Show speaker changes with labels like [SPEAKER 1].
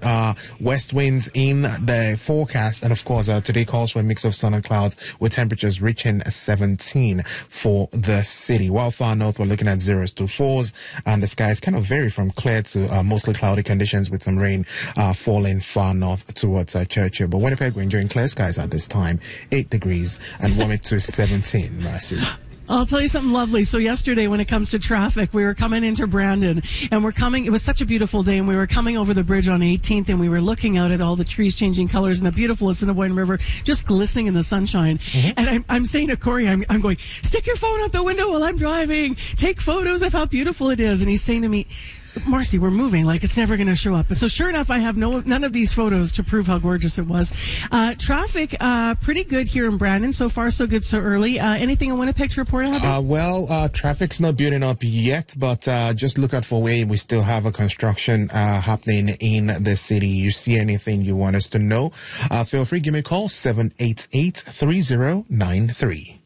[SPEAKER 1] west winds in the forecast. And of course, today calls for a mix of sun and clouds with temperatures reaching 17 for the city. While far north, we're looking at 0s to 4s, and the skies kind of vary from clear to mostly cloudy conditions with some rain falling far north towards Churchill. But Winnipeg, we're enjoying clear skies at this time, 8 degrees and warming to 17, Mercy.
[SPEAKER 2] I'll tell you something lovely. So yesterday, when it comes to traffic, we were coming into Brandon, and it was such a beautiful day, and we were coming over the bridge on 18th, and we were looking out at all the trees changing colors and the beautiful Assiniboine River just glistening in the sunshine. Mm-hmm. And I'm saying to Corey, I'm going, stick your phone out the window while I'm driving. Take photos of how beautiful it is. And he's saying to me, Marcy, we're moving like it's never going to show up. And so sure enough, I have none of these photos to prove how gorgeous it was. Traffic, pretty good here in Brandon. So far, so good, so early. Anything in Winnipeg to report on?
[SPEAKER 1] Traffic's not building up yet, but just look out for where we still have a construction happening in the city. You see anything you want us to know, feel free, give me a call, 788-3093.